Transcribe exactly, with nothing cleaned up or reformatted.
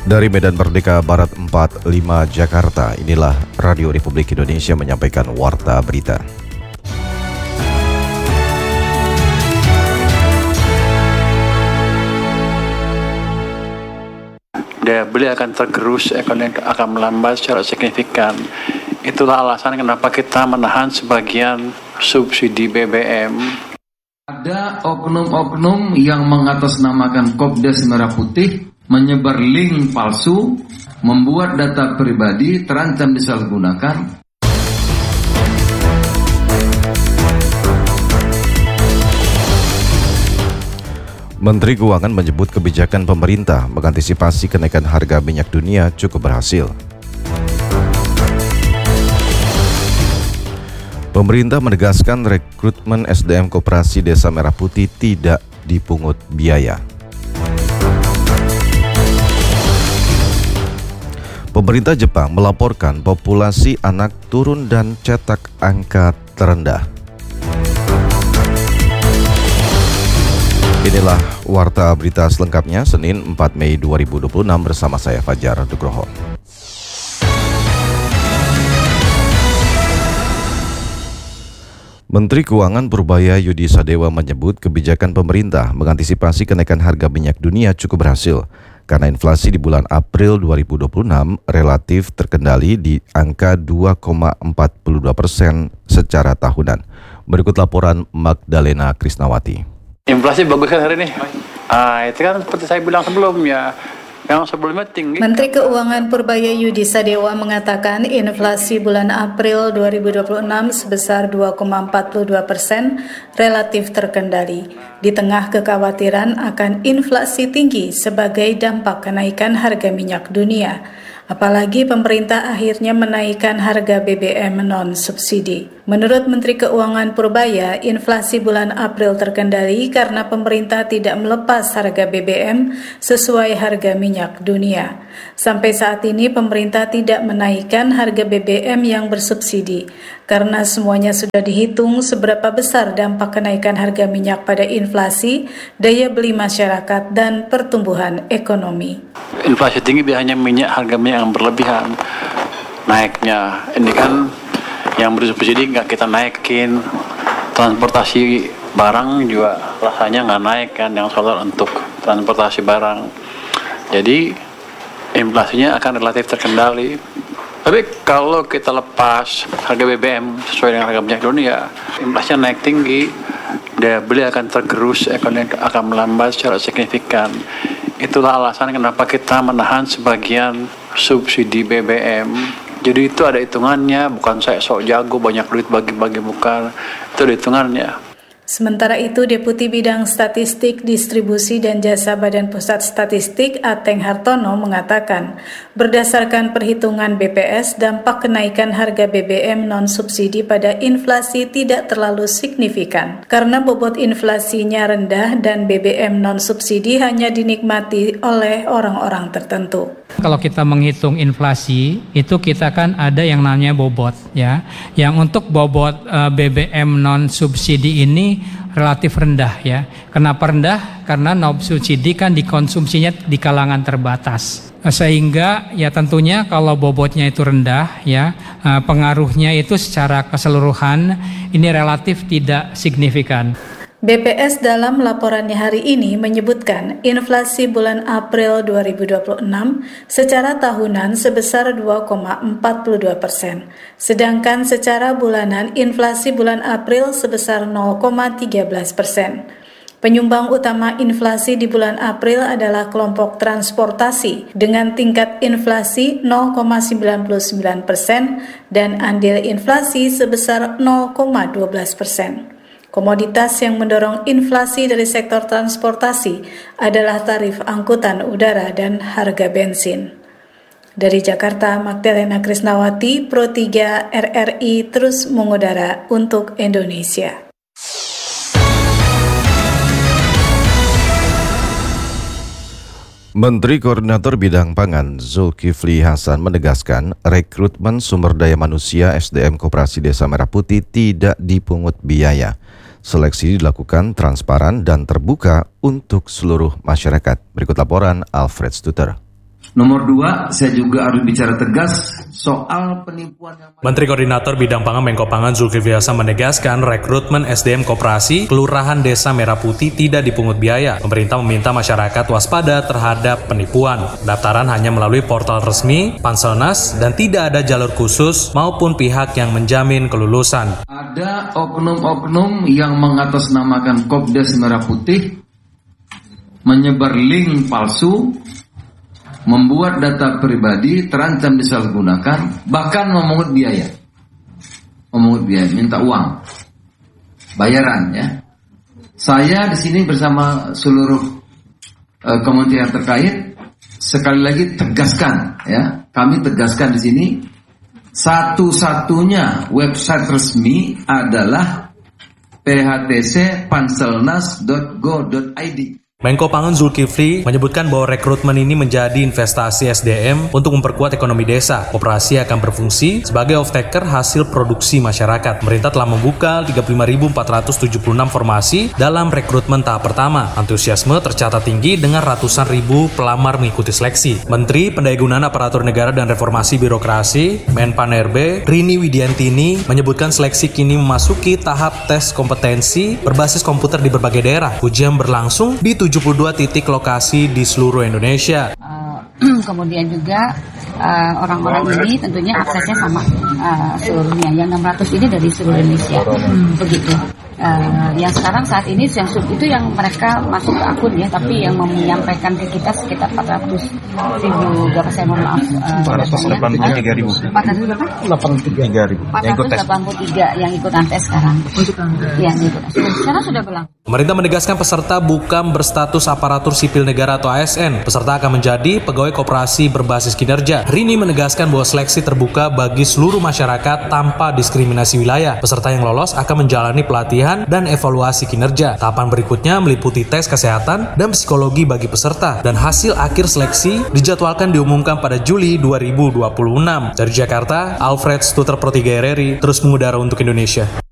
Dari Medan Merdeka Barat empat puluh lima Jakarta, inilah Radio Republik Indonesia menyampaikan Warta Berita. Daya beli akan tergerus, ekonomi akan melambat secara signifikan. Itulah alasan kenapa kita menahan sebagian subsidi B B M. Ada oknum-oknum yang mengatasnamakan Kopdes Merah Putih, menyebar link palsu, membuat data pribadi terancam disalahgunakan. Menteri Keuangan menyebut kebijakan pemerintah mengantisipasi kenaikan harga minyak dunia cukup berhasil. Pemerintah menegaskan rekrutmen S D M Koperasi Desa Merah Putih tidak dipungut biaya. Pemerintah Jepang melaporkan populasi anak turun dan cetak angka terendah. Inilah Warta Berita selengkapnya Senin empat Mei dua ribu dua puluh enam bersama saya Fajar Nugroho. Menteri Keuangan Purbaya Yudi Sadewa menyebut kebijakan pemerintah mengantisipasi kenaikan harga minyak dunia cukup berhasil karena inflasi di bulan April dua ribu dua puluh enam relatif terkendali di angka dua koma empat dua persen secara tahunan. Berikut laporan Magdalena Krisnawati. Inflasi bagus kan hari ini? Ah, itu kan seperti saya bilang sebelumnya. Yang sebelumnya tinggi. Menteri Keuangan Purbaya Yudi Sadewa mengatakan inflasi bulan April dua ribu dua puluh enam sebesar dua koma empat dua persen relatif terkendali di tengah kekhawatiran akan inflasi tinggi sebagai dampak kenaikan harga minyak dunia. Apalagi pemerintah akhirnya menaikkan harga B B M non-subsidi. Menurut Menteri Keuangan Purbaya, inflasi bulan April terkendali karena pemerintah tidak melepas harga B B M sesuai harga minyak dunia. Sampai saat ini pemerintah tidak menaikkan harga B B M yang bersubsidi karena semuanya sudah dihitung seberapa besar dampak kenaikan harga minyak pada inflasi, daya beli masyarakat, dan pertumbuhan ekonomi. Inflasi tinggi biasanya minyak, harga minyak yang berlebihan naiknya. Ini kan yang bersubsidi nggak kita naikin. Transportasi barang juga rasanya nggak naik kan, yang soal untuk transportasi barang. Jadi inflasinya akan relatif terkendali. Tapi kalau kita lepas harga B B M sesuai dengan harga minyak dunia, inflasinya naik tinggi, daya beli akan tergerus, ekonomi akan melambat secara signifikan. Itulah alasan kenapa kita menahan sebagian subsidi B B M. Jadi itu ada hitungannya, bukan saya sok jago banyak duit bagi-bagi, bukan. Itu ada hitungannya. Sementara itu, Deputi Bidang Statistik, Distribusi dan Jasa Badan Pusat Statistik Ateng Hartono mengatakan, berdasarkan perhitungan B P S, dampak kenaikan harga B B M non-subsidi pada inflasi tidak terlalu signifikan karena bobot inflasinya rendah dan B B M non-subsidi hanya dinikmati oleh orang-orang tertentu. Kalau kita menghitung inflasi, itu kita kan ada yang namanya bobot, ya. Yang untuk bobot uh, B B M non subsidi ini relatif rendah, ya. Kenapa rendah? Karena non subsidi kan dikonsumsinya di kalangan terbatas. Sehingga ya tentunya kalau bobotnya itu rendah, ya, uh, pengaruhnya itu secara keseluruhan ini relatif tidak signifikan. B P S dalam laporannya hari ini menyebutkan inflasi bulan April dua ribu dua puluh enam secara tahunan sebesar dua koma empat dua persen, sedangkan secara bulanan inflasi bulan April sebesar nol koma tiga belas persen. Penyumbang utama inflasi di bulan April adalah kelompok transportasi dengan tingkat inflasi nol koma sembilan sembilan persen dan andil inflasi sebesar nol koma satu dua persen. Komoditas yang mendorong inflasi dari sektor transportasi adalah tarif angkutan udara dan harga bensin. Dari Jakarta, Magdalena Krisnawati, Pro tiga R R I terus mengudara untuk Indonesia. Menteri Koordinator Bidang Pangan Zulkifli Hasan menegaskan rekrutmen sumber daya manusia S D M Koperasi Desa Merah Putih tidak dipungut biaya. Seleksi dilakukan transparan dan terbuka untuk seluruh masyarakat. Berikut laporan Alfred Stuter. Nomor dua, saya juga harus bicara tegas soal penipuan yang... Menteri Koordinator Bidang Pangan Menko Pangan Zulkifli Hasan menegaskan rekrutmen S D M koperasi Kelurahan Desa Merah Putih tidak dipungut biaya. Pemerintah meminta masyarakat waspada terhadap penipuan. Pendaftaran hanya melalui portal resmi Panselnas dan tidak ada jalur khusus maupun pihak yang menjamin kelulusan. Ada oknum-oknum yang mengatasnamakan Kopdes Merah Putih, menyebar link palsu, membuat data pribadi terancam disalahgunakan, bahkan memungut biaya, memungut biaya, minta uang, bayaran ya. Saya di sini bersama seluruh uh, kementerian terkait sekali lagi tegaskan ya, kami tegaskan di sini satu-satunya website resmi adalah p h t c panselnas dot go dot i d. Menko Pangan Zulkifli menyebutkan bahwa rekrutmen ini menjadi investasi S D M untuk memperkuat ekonomi desa. Koperasi akan berfungsi sebagai off-taker hasil produksi masyarakat. Pemerintah telah membuka tiga puluh lima ribu empat ratus tujuh puluh enam formasi dalam rekrutmen tahap pertama. Antusiasme tercatat tinggi dengan ratusan ribu pelamar mengikuti seleksi. Menteri Pendayagunaan Aparatur Negara dan Reformasi Birokrasi, Menpan R B, Rini Widiantini, menyebutkan seleksi kini memasuki tahap tes kompetensi berbasis komputer di berbagai daerah. Ujian berlangsung di tujuh puluh dua titik lokasi di seluruh Indonesia. Uh, kemudian juga uh, orang-orang ini tentunya aksesnya sama uh, seluruhnya. Yang enam ratus ini dari seluruh Indonesia. Hmm, begitu. Uh, yang sekarang saat ini yang sub itu yang mereka masuk ke akun ya, tapi yang menyampaikan ke kita sekitar empat ratus ribu berapa saya mohon maaf. empat ratus delapan puluh tiga ribu. empat ratus berapa? delapan puluh tiga ribu. empat ratus delapan puluh tiga yang ikutan tes sekarang. Iya, ikutan. Sekarang sudah berlangsung. Pemerintah menegaskan peserta bukan berstatus aparatur sipil negara atau A S N. Peserta akan menjadi pegawai koperasi berbasis kinerja. Rini menegaskan bahwa seleksi terbuka bagi seluruh masyarakat tanpa diskriminasi wilayah. Peserta yang lolos akan menjalani pelatihan dan evaluasi kinerja. Tahapan berikutnya meliputi tes kesehatan dan psikologi bagi peserta. Dan hasil akhir seleksi dijadwalkan diumumkan pada Juli dua ribu dua puluh enam. Dari Jakarta, Alfred Stuter Pro tiga R R I terus mengudara untuk Indonesia.